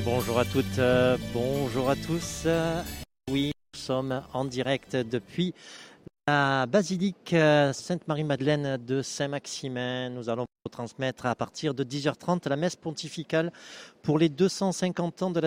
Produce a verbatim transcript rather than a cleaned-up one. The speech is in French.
Bonjour à toutes, euh, bonjour à tous. Euh, oui, nous sommes en direct depuis la basilique euh, Sainte-Marie-Madeleine de Saint-Maximin. Nous allons transmettre à partir de dix heures trente la messe pontificale pour les deux cent cinquante ans de la